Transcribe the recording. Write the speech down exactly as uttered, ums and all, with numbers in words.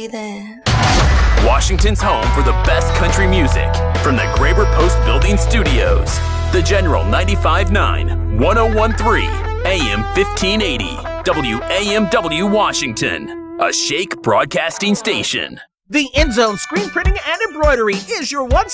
be there. Washington's home for the best country music from the Graber Post Building Studios. The General ninety-five point nine, one oh one point three, A M fifteen eighty, W A M W Washington, a Shake Broadcasting station. The End Zone Screen Printing and Embroidery is your one